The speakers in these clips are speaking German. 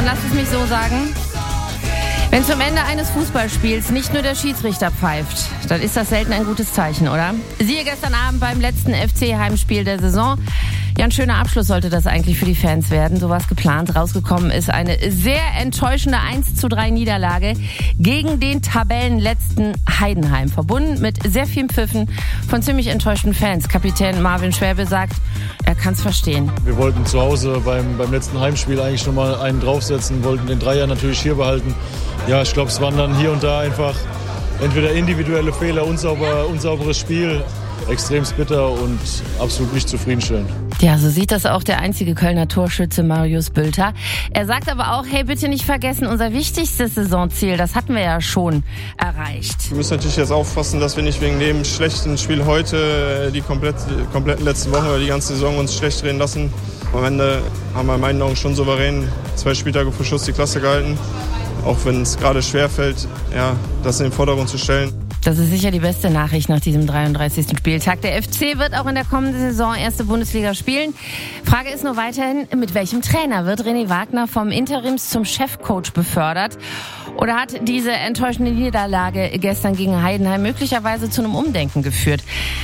lass es mich so sagen. Wenn zum Ende eines Fußballspiels nicht nur der Schiedsrichter pfeift, dann ist das selten ein gutes Zeichen, oder? Siehe gestern Abend beim letzten FC-Heimspiel der Saison. Ja, ein schöner Abschluss sollte das eigentlich für die Fans werden. So was geplant. Rausgekommen ist eine sehr enttäuschende 1:3 Niederlage gegen den Tabellenletzten Heidenheim. Verbunden mit sehr vielen Pfiffen von ziemlich enttäuschten Fans. Kapitän Marvin Schwäbe sagt, er kann es verstehen. Wir wollten zu Hause beim letzten Heimspiel eigentlich nochmal einen draufsetzen, wollten den Dreier natürlich hier behalten. Ja, ich glaube, es waren dann hier und da einfach entweder individuelle Fehler, unsauberes Spiel, extrem bitter und absolut nicht zufriedenstellend. Ja, so sieht das auch der einzige Kölner Torschütze Marius Bülter. Er sagt aber auch, hey, bitte nicht vergessen, unser wichtigstes Saisonziel, das hatten wir ja schon erreicht. Wir müssen natürlich jetzt aufpassen, dass wir nicht wegen dem schlechten Spiel heute die kompletten letzten Wochen oder die ganze Saison uns schlecht drehen lassen. Am Ende haben wir in meinen Augen schon souverän 2 Spieltage vor Schluss die Klasse gehalten. Auch wenn es gerade schwerfällt, ja, das in den Vordergrund zu stellen. Das ist sicher die beste Nachricht nach diesem 33. Spieltag. Der FC wird auch in der kommenden Saison erste Bundesliga spielen. Frage ist nur weiterhin, mit welchem Trainer wird René Wagner vom Interims zum Chefcoach befördert? Oder hat diese enttäuschende Niederlage gestern gegen Heidenheim möglicherweise zu einem Umdenken geführt?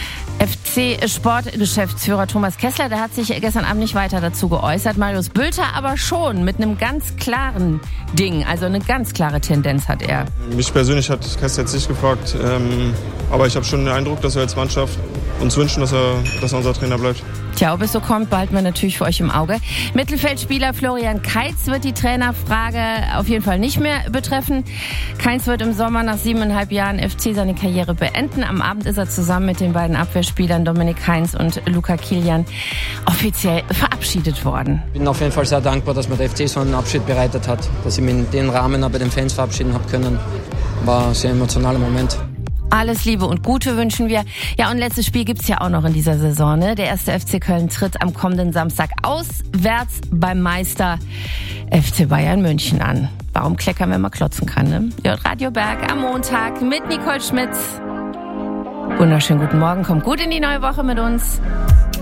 FC-Sportgeschäftsführer Thomas Kessler, der hat sich gestern Abend nicht weiter dazu geäußert. Marius Bülter aber schon mit einem ganz klaren Ding, also eine ganz klare Tendenz hat er. Mich persönlich hat Kessler jetzt nicht gefragt, aber ich habe schon den Eindruck, dass wir als Mannschaft uns wünschen, dass er unser Trainer bleibt. Tja, ob es so kommt, behalten wir natürlich für euch im Auge. Mittelfeldspieler Florian Kainz wird die Trainerfrage auf jeden Fall nicht mehr betreffen. Kainz wird im Sommer nach 7,5 Jahren FC seine Karriere beenden. Am Abend ist er zusammen mit den beiden Abwehrspielern Dominik Heinz und Luca Kilian offiziell verabschiedet worden. Ich bin auf jeden Fall sehr dankbar, dass mir der FC so einen Abschied bereitet hat. Dass ich mich in den Rahmen bei den Fans verabschieden habe können. War ein sehr emotionaler Moment. Alles Liebe und Gute wünschen wir. Ja, und letztes Spiel gibt's ja auch noch in dieser Saison. Ne? Der 1. FC Köln tritt am kommenden Samstag auswärts beim Meister FC Bayern München an. Warum kleckern, wenn man klotzen kann? Ne? Ja, Radio Berg am Montag mit Nicole Schmitz. Wunderschönen guten Morgen, kommt gut in die neue Woche mit uns.